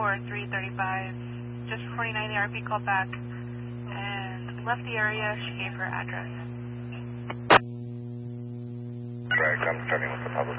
335, just 49, the RP called back and left the area. She gave her address. Correct, I'm starting with the public.